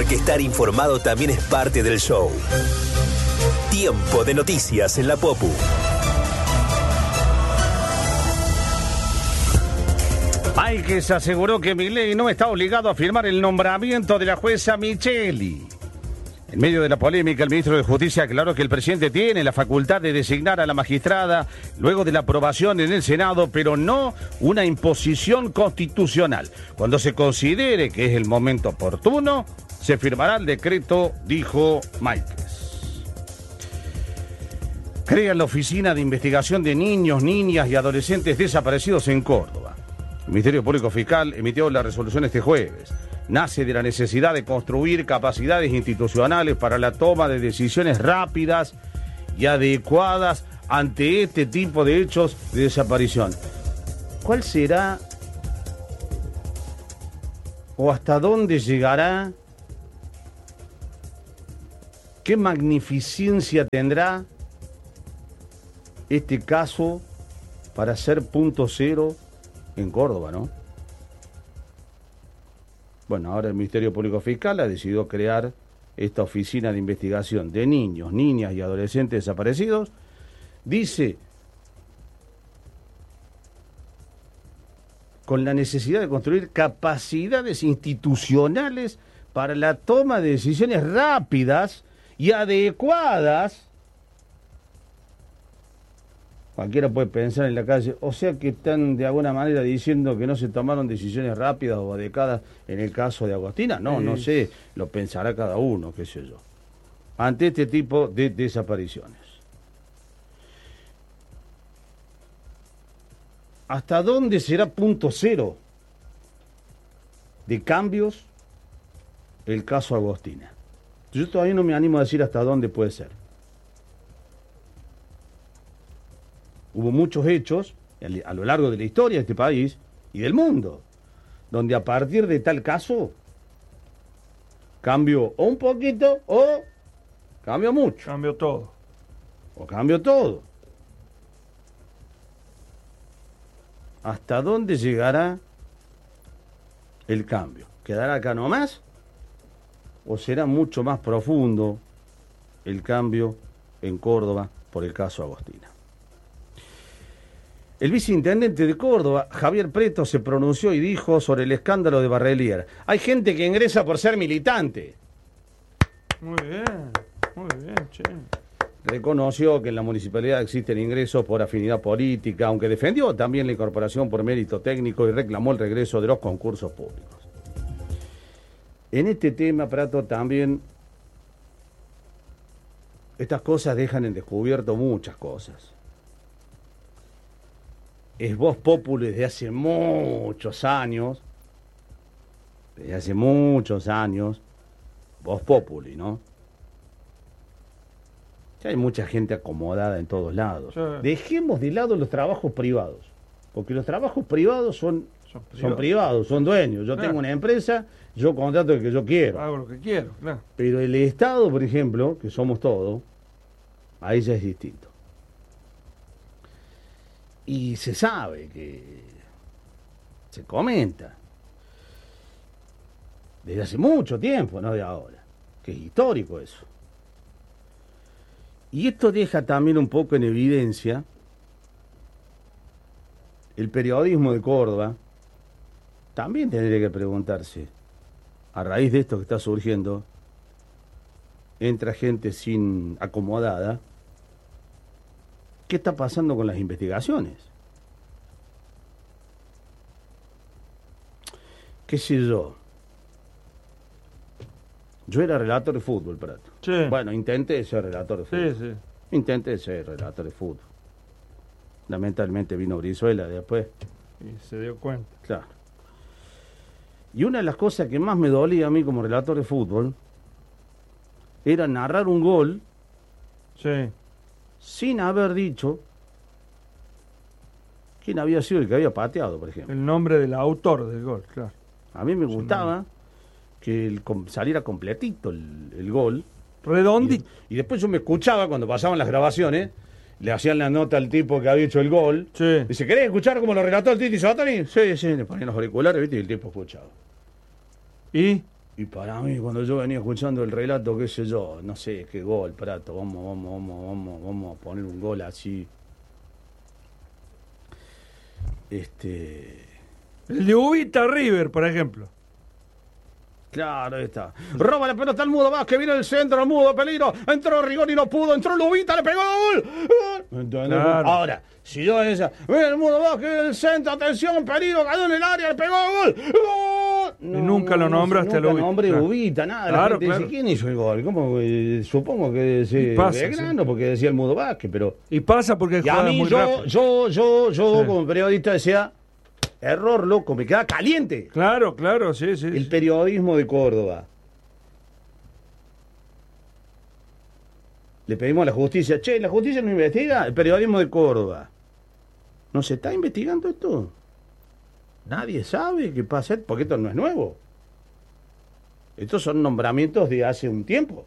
porque estar informado también es parte del show. Tiempo de noticias en la Popu. Máiquez aseguró que Milei no está obligado a firmar el nombramiento de la jueza Micheli. En medio de la polémica, el ministro de Justicia aclaró que el presidente tiene la facultad de designar a la magistrada luego de la aprobación en el Senado, pero no una imposición constitucional. Cuando se considere que es el momento oportuno, se firmará el decreto, dijo Máiquez. Crean la Oficina de Investigación de Niños, Niñas y Adolescentes Desaparecidos en Córdoba. El Ministerio Público Fiscal emitió la resolución este jueves. Nace de la necesidad de construir capacidades institucionales para la toma de decisiones rápidas y adecuadas ante este tipo de hechos de desaparición. ¿Cuál será o hasta dónde llegará? ¿Qué magnificencia tendrá este caso para ser punto cero en Córdoba, no? Bueno, ahora el Ministerio Público Fiscal ha decidido crear esta oficina de investigación de niños, niñas y adolescentes desaparecidos. Dice, con la necesidad de construir capacidades institucionales para la toma de decisiones rápidas y adecuadas. Cualquiera puede pensar en la calle, o sea que están de alguna manera diciendo que no se tomaron decisiones rápidas o adecuadas en el caso de Agostina. No, no sé, lo pensará cada uno, qué sé yo. Ante este tipo de desapariciones. ¿Hasta dónde será punto cero de cambios el caso Agostina? Yo todavía no me animo a decir hasta dónde puede ser. Hubo muchos hechos a lo largo de la historia de este país y del mundo, donde a partir de tal caso cambió o un poquito o cambió mucho. Cambió todo. O cambió todo. ¿Hasta dónde llegará el cambio? ¿Quedará acá nomás? ¿O será mucho más profundo el cambio en Córdoba por el caso Agostina? El viceintendente de Córdoba, Javier Preto, se pronunció y dijo sobre el escándalo de Barrelier. Hay gente que ingresa por ser militante. Muy bien, che. Reconoció que en la municipalidad existen ingresos por afinidad política, aunque defendió también la incorporación por mérito técnico y reclamó el regreso de los concursos públicos. En este tema, Prato, también estas cosas dejan en descubierto muchas cosas. Es Voz Populi desde hace muchos años, Voz Populi, ¿no? Ya hay mucha gente acomodada en todos lados. Sí. Dejemos de lado los trabajos privados, porque los trabajos privados son privados, son dueños. Yo tengo una empresa, yo contrato el que yo quiero. Hago lo que quiero, claro. Pero el Estado, por ejemplo, que somos todos, ahí ya es distinto. Y se sabe que se comenta desde hace mucho tiempo, no de ahora, que es histórico eso. Y esto deja también un poco en evidencia el periodismo de Córdoba. También tendría que preguntarse, a raíz de esto que está surgiendo, entra gente sin acomodada. ¿Qué está pasando con las investigaciones? ¿Qué sé yo? Yo era relator de fútbol, Prato. Sí. Bueno, intenté ser relator de fútbol. Sí. Intenté ser relator de fútbol. Lamentablemente vino Brizuela después. Y se dio cuenta. Claro. Y una de las cosas que más me dolía a mí como relator de fútbol era narrar un gol. Sí. Sin haber dicho quién había sido el que había pateado, por ejemplo. El nombre del autor del gol, claro. A mí me gustaba que saliera completito el gol. Redondito. Y después yo me escuchaba cuando pasaban las grabaciones, le hacían la nota al tipo que había hecho el gol. Sí. Dice, ¿querés escuchar cómo lo relató el Titi Sabatoni? Sí, le ponían los auriculares, ¿viste? Y el tipo escuchaba. ¿Y? Y para mí, cuando yo venía escuchando el relato, qué sé yo, no sé, qué gol, Prato, vamos a poner un gol así. El de Ubita River, por ejemplo. Claro, ahí está. Roba la pelota al Mudo Vázquez, viene el centro, el Mudo, peligro. Entró Rigoni, no pudo, entró Lubita, le pegó gol. Claro. Ahora, si yo esa, viene el Mudo Vázquez, viene el centro, atención, peligro, cayó en el área, le pegó gol. ¡Gol! Y nunca lo nombraste a nunca Lubita. nombré Claro. Ubita, nada. Claro, La gente claro. dice, ¿quién hizo el gol? ¿Cómo? Supongo que Y pasa, Belgrano, sí. porque decía el Mudo Vázquez, pero... Y pasa porque Y a juega mí, muy rápido. yo Sí. como periodista decía, error, loco, me queda caliente. Claro, sí. El periodismo de Córdoba. Le pedimos a la justicia, che, ¿la justicia no investiga? El periodismo de Córdoba. ¿No se está investigando esto? Nadie sabe qué pasa, porque esto no es nuevo. Estos son nombramientos de hace un tiempo.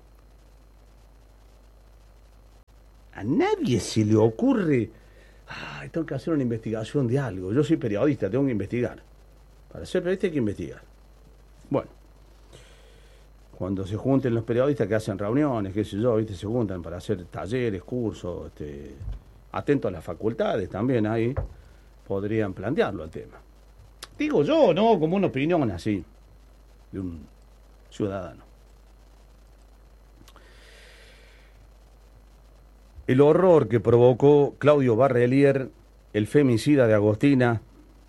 A nadie se le ocurre, tengo que hacer una investigación de algo. Yo soy periodista, tengo que investigar. Para ser periodista hay que investigar. Bueno. Cuando se junten los periodistas que hacen reuniones, qué sé yo, ¿viste? Se juntan para hacer talleres, cursos, atentos a las facultades también ahí, podrían plantearlo el tema. Digo yo, ¿no? Como una opinión así, de un ciudadano. El horror que provocó Claudio Barrelier, el femicida de Agostina,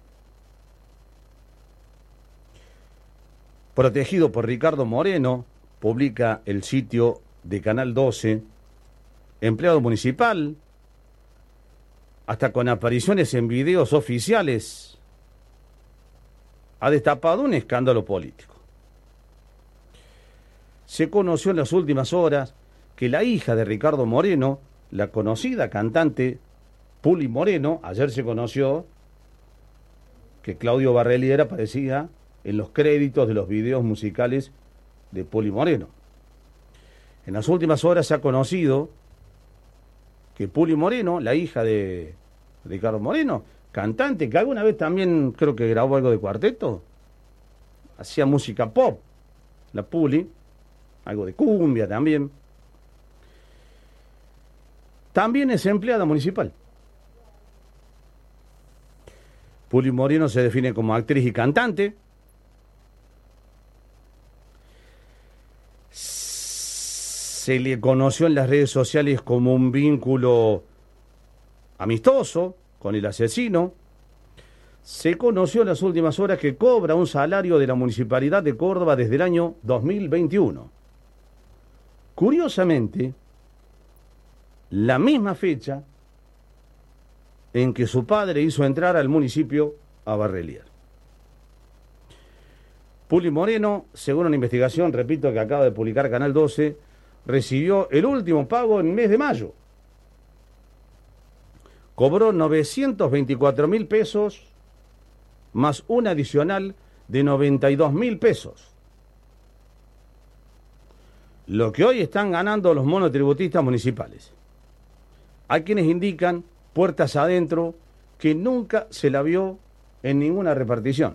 protegido por Ricardo Moreno, publica el sitio de Canal 12, empleado municipal, hasta con apariciones en videos oficiales, ha destapado un escándalo político. Se conoció en las últimas horas que la hija de Ricardo Moreno, la conocida cantante Puli Moreno, ayer se conoció que Claudio Barrelier aparecía en los créditos de los videos musicales de Puli Moreno. En las últimas horas se ha conocido que Puli Moreno, la hija de Ricardo Moreno, cantante que alguna vez también creo que grabó algo de cuarteto, hacía música pop, la Puli, algo de cumbia también, también es empleada municipal. Puli Moreno se define como actriz y cantante. Se le conoció en las redes sociales como un vínculo amistoso con el asesino. Se conoció en las últimas horas que cobra un salario de la Municipalidad de Córdoba desde el año 2021. Curiosamente, la misma fecha en que su padre hizo entrar al municipio a Barrelier. Puli Moreno, según una investigación, repito, que acaba de publicar Canal 12, recibió el último pago en el mes de mayo. Cobró 924.000 pesos más un adicional de 92.000 pesos. Lo que hoy están ganando los monotributistas municipales. Hay quienes indican, puertas adentro, que nunca se la vio en ninguna repartición.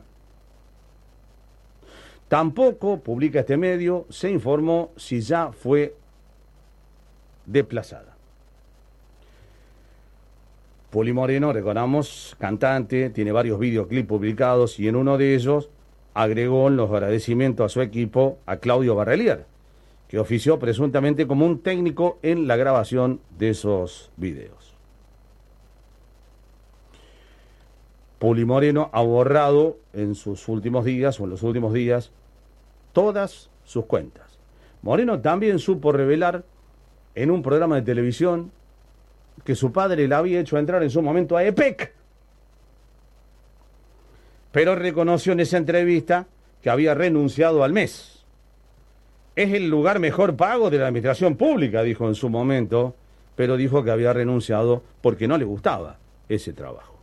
Tampoco, publica este medio, se informó si ya fue desplazada. Puli Moreno, recordamos, cantante, tiene varios videoclips publicados y en uno de ellos agregó en los agradecimientos a su equipo a Claudio Barrelier, que ofició presuntamente como un técnico en la grabación de esos videos. Puli Moreno ha borrado en sus últimos días, o en los últimos días, todas sus cuentas. Moreno también supo revelar en un programa de televisión que su padre le había hecho entrar en su momento a EPEC, pero reconoció en esa entrevista que había renunciado al mes. Es el lugar mejor pago de la administración pública, dijo en su momento, pero dijo que había renunciado porque no le gustaba ese trabajo.